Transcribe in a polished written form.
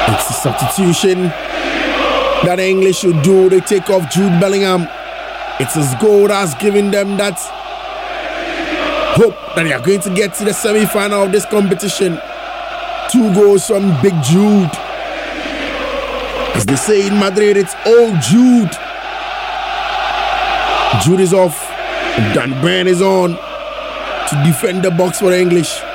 It's a substitution that the English should do. They take off Jude Bellingham. It's his goal that's giving them that hope that they are going to get to the semi-final of this competition. 2 goals from Big Jude. As they say in Madrid, it's old Jude. Jude is off. Dan Burn is on to defend the box for the English.